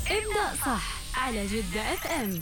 ابدأ صح على جدة اف ام.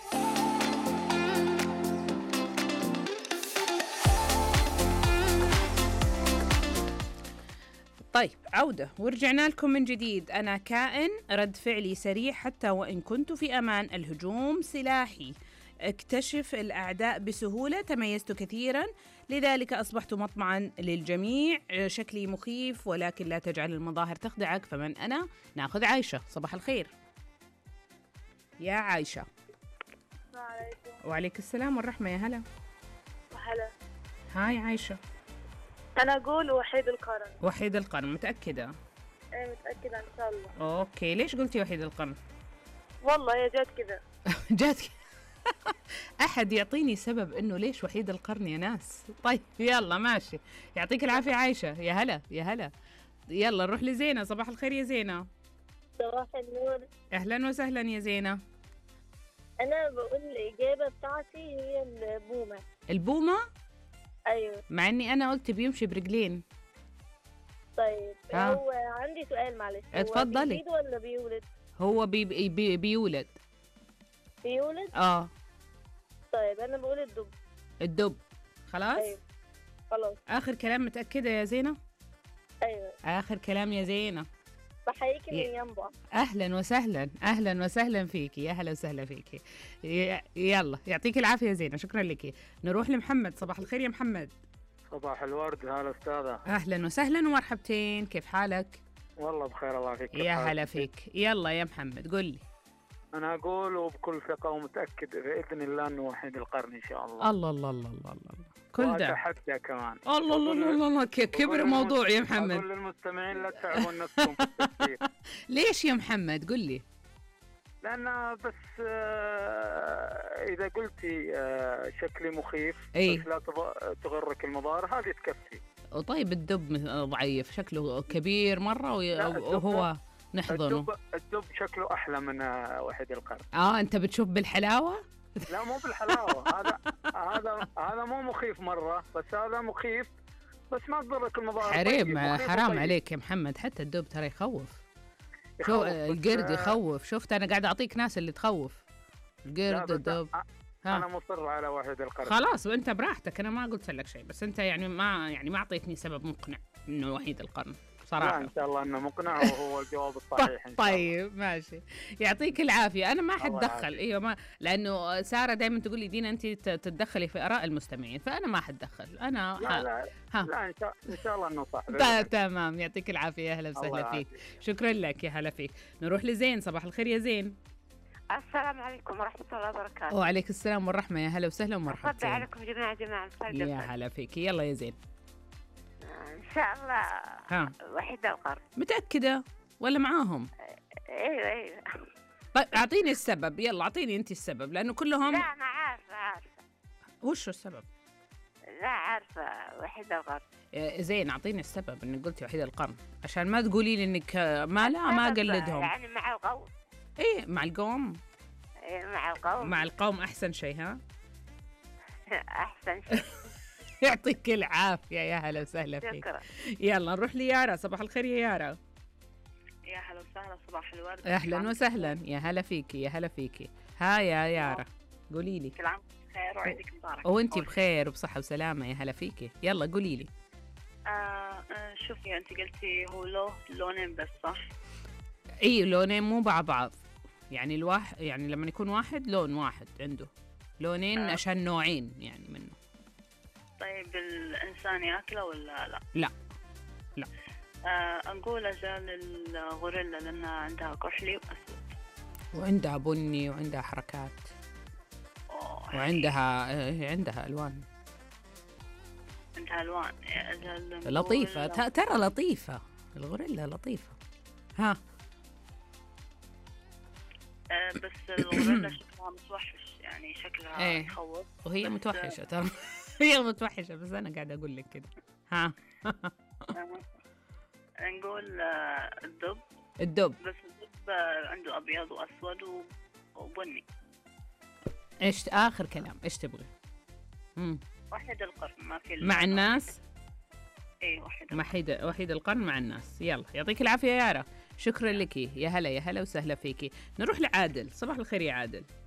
طيب عودة ورجعنا لكم من جديد. أنا كائن رد فعلي سريع حتى وإن كنت في أمان. الهجوم سلاحي. اكتشف الأعداء بسهولة. تميزت كثيرا لذلك أصبحت مطمعا للجميع. شكلي مخيف ولكن لا تجعل المظاهر تخدعك. فمن أنا؟ ناخذ عايشة. صباح الخير يا عايشة. السلام عليكم. وعليك السلام والرحمة. يا هلا. هلا. هاي عايشة. أنا أقول وحيد القرن. وحيد القرن متأكدة؟ إيه متأكدة إن شاء الله. أوكي، ليش قلتي وحيد القرن؟ والله هي جات كذا. جاتك. أحد يعطيني سبب إنه ليش وحيد القرن يا ناس؟ طيب يلا ماشي، يعطيك العافية عايشة. يا هلا يا هلا. يلا نروح لزينة. صباح الخير يا زينة. صباح النور. أهلا وسهلا يا زينة. أنا بقول الإجابة بتاعتي هي البومة. البومة؟ أيوه. مع إني أنا قلت بيمشي برجلين. طيب هو عندي سؤال معلش. اتفضلي. هو بيبيض ولا بيولد؟ هو بيولد. بيولد؟ طيب أنا بقول الدب. الدب. خلاص؟ أيوه خلاص. آخر كلام متأكدة يا زينة؟ أيوه. آخر كلام يا زينة. بحييكي من ينبع. اهلا وسهلا، اهلا وسهلا فيكي، يا اهلا وسهلا فيكي. يلا يعطيك العافيه يا زينه، شكرا لك. نروح لمحمد. صباح الخير يا محمد. صباح الورد. هلا استاذه. اهلا وسهلا ومرحبتين، كيف حالك؟ والله بخير الله فيك. يا هلا فيك. يلا يا محمد قل لي. انا اقول وبكل ثقه ومتاكد باذن الله انه وحيد القرن ان شاء الله. الله الله الله الله الله. كل ده اتحدى كمان. الله الله الله الله. كبر الموضوع يا محمد. اقول للمستمعين لا تتعبون نفسكم في التفكير. ليش يا محمد؟ قل لي. لأن بس إذا قلتي شكلي مخيف أي. بس لا تغرك المظاهر هذه تكفي. طيب الدب ضعيف، شكله كبير مرة وهو نحضنه. الدب شكله أحلى من وحيد القرن. أنت بتشوف بالحلاوة؟ لا مو بالحلاوة. هذا مو مخيف مرة، بس هذا مخيف بس ما تضرك المظاهر. حرام طيب. عليك يا محمد، حتى الدب ترى يخوف. شو القرد يخوف. شفت أنا قاعد أعطيك ناس اللي تخوف. القرد الدب. أنا مصر على وحيد القرن. خلاص وأنت براحتك، أنا ما قلت لك شيء، بس أنت يعني ما أعطيتني سبب مقنع إنه وحيد القرن صراحة. لا إن شاء الله إنه مقنع وهو الجواب الصحيح. طيب ماشي، يعطيك العافية. أنا ما حتدخل. إيوه ما، لأنه سارة دائما تقول لي دينا أنت تتدخلي في آراء المستمعين، فأنا ما حتدخل. أنا لا إن شاء الله إنه صح. تمام، يعطيك العافية. يا هلا وسهلا فيك. شكرا لك. يا هلا فيك. نروح لزين. صباح الخير يا زين. السلام عليكم ورحمة الله وبركاته. وعليك السلام والرحمة. يا هلا وسهلا ومرحبا. صبح عليكم جميعا. يا هلا فيك. يلا يا زين. إن شاء الله. وحيد القرن. متأكدة ولا معاهم؟ ايوه. طيب اعطيني السبب. يلا اعطيني انت السبب، لانه كلهم. لا انا عارفة. وش السبب؟ لا عارفة وحيد القرن. زين اعطيني السبب انك قلتي وحيد القرن، عشان ما تقولي لي انك ما اقلدهم. يعني مع القوم. ايه مع القوم. ايه مع القوم. مع القوم احسن شيء. احسن شيء. يعطيك العافية. يا هلا وسهلا فيك. شكرا. يلا نروح ليارا. صباح الخير يا يارا. يا هلا وسهلا. صباح الورد. اهلا وسهلا. يا هلا فيكي. يا هلا فيكي. ها يا يارا قولي لي. كل عام بخير وعيدك مبارك. وانتي بخير وبصحة وسلامة. يا هلا فيكي. يلا قولي لي. شوفي انت قلتي هو له لونين بس صح؟ اي لونين مو مع بعض، يعني الواحد يعني لما يكون واحد لون واحد عنده لونين عشان نوعين يعني منه. طيب الإنسان يأكله ولا لا؟ لا. نقول أجل الغوريلا لأنها عندها كحلي وأسود وعندها بني وعندها حركات وعندها ألوان. عندها ألوان. لطيفة ترى لطيفة الغوريلا لطيفة. بس الغوريلا شكلها متوحش، يعني شكلها تخوف. وهي متوحشة ترى. هي متوحشة بس أنا قاعدة أقول لك كده. نقول الدب. بس الدب عنده أبيض وأسود وبني. إيش آخر كلام؟ إيش تبغي؟ وحيد القرن ما في مع الناس. اي وحيد القرن مع الناس. يلا يعطيك العافية يا يارا، شكرا لك. يا هلا يا هلا وسهلا فيكي. نروح لعادل. صباح الخير يا عادل.